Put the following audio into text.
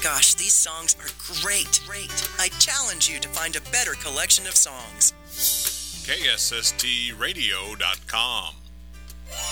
gosh, these songs are great. I challenge you to find a better collection of songs. KSSTradio.com